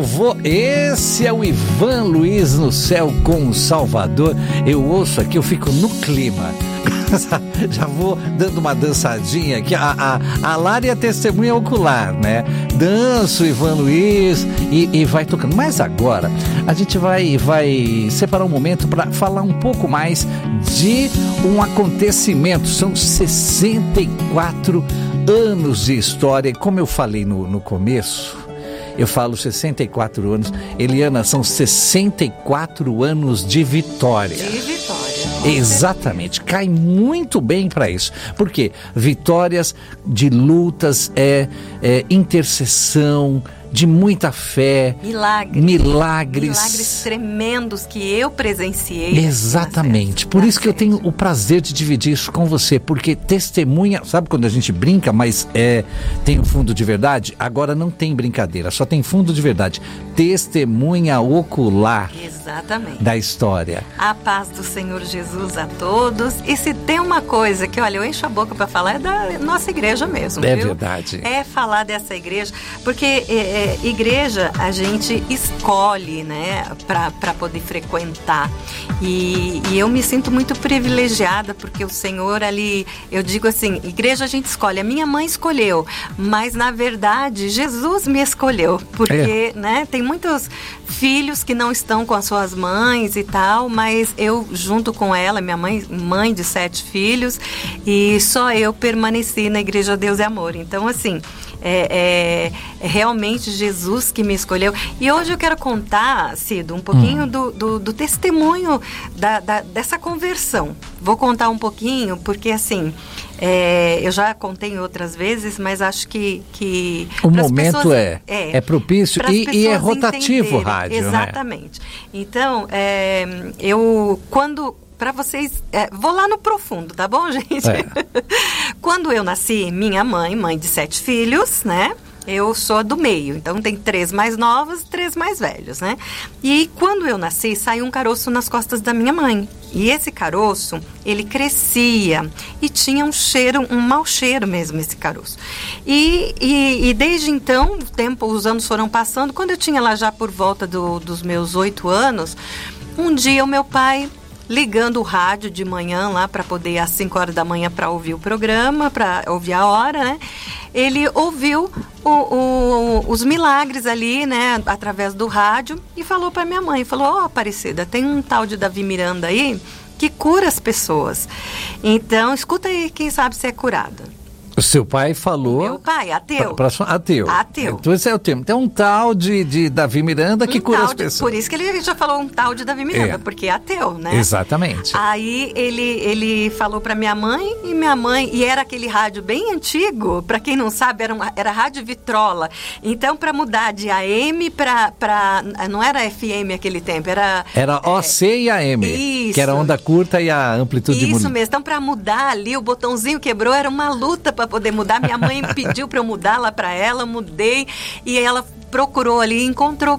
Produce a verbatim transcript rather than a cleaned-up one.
Vou, esse é o Ivan Luiz no Céu com o Salvador. Eu ouço aqui, eu fico no clima. Já vou dando uma dançadinha aqui. A, a, a Lara é a testemunha ocular, né? Danço, Ivan Luiz, e, e vai tocando. Mas agora a gente vai, vai separar um momento para falar um pouco mais de um acontecimento. São sessenta e quatro anos de história. Como eu falei no, no começo, eu falo sessenta e quatro anos. Eliana, são sessenta e quatro anos de vitória. De vitória. Exatamente, cai muito bem para isso. Porque vitórias de lutas, é, é intercessão, de muita fé, milagres, milagres, milagres tremendos que eu presenciei. Exatamente, por isso que eu tenho o prazer de dividir isso com você, porque testemunha, sabe quando a gente brinca, mas é, tem um fundo de verdade? Agora não tem brincadeira, só tem fundo de verdade, testemunha ocular. Exatamente. Da história. A paz do Senhor Jesus a todos. E se tem uma coisa que, olha, eu encho a boca para falar, é da nossa igreja mesmo. É viu? verdade. É falar dessa igreja, porque é, é, igreja a gente escolhe, né, para poder frequentar. E, e eu me sinto muito privilegiada, porque o Senhor ali, eu digo assim, igreja a gente escolhe. A minha mãe escolheu, mas na verdade Jesus me escolheu, porque, é. né, tem muitos filhos que não estão com as suas mães e tal, mas eu junto com ela, minha mãe, mãe de sete filhos, e só eu permaneci na Igreja Deus e Amor. Então, assim, é, é, é realmente Jesus que me escolheu. E hoje eu quero contar, Cido, um pouquinho hum. do, do, do testemunho da, da, dessa conversão. Vou contar um pouquinho, porque assim, é, eu já contei outras vezes, mas acho que... que o momento pessoas, é, é, é propício e, e é rotativo o rádio, exatamente. Né? Então, é, eu, quando... Para vocês, é, vou lá no profundo, tá bom, gente? É. Quando eu nasci, minha mãe, mãe de sete filhos, né? Eu sou do meio, então tem três mais novos e três mais velhos, né? E quando eu nasci, saiu um caroço nas costas da minha mãe. E esse caroço, ele crescia e tinha um cheiro, um mau cheiro mesmo, esse caroço. E, e, e desde então, o tempo, os anos foram passando. Quando eu tinha lá já por volta do, dos meus oito anos, um dia o meu pai... ligando o rádio de manhã lá para poder, às cinco horas da manhã, para ouvir o programa, para ouvir a hora, né? Ele ouviu o, o, os milagres ali, né, através do rádio e falou para minha mãe, falou, ó, oh, Aparecida, tem um tal de Davi Miranda aí que cura as pessoas. Então, escuta aí, quem sabe se é curada. O seu pai falou... Meu pai, ateu. Pra, pra, ateu. Ateu. Então esse é o termo. Tem um tal de, de Davi Miranda que um cura as de, pessoas. Por isso que ele já falou um tal de Davi Miranda, é. porque é ateu, né? Exatamente. Aí ele, ele falou pra minha mãe, e minha mãe... E era aquele rádio bem antigo, pra quem não sabe, era, uma, era rádio vitrola. Então, pra mudar de A M pra, pra... Não era F M aquele tempo, era... Era O C é, e A M, isso. Que era a onda curta e a amplitude... Isso de... mesmo. Então, pra mudar ali, o botãozinho quebrou, era uma luta pra poder mudar. Minha mãe pediu para eu mudar lá para ela, mudei, e ela procurou ali e encontrou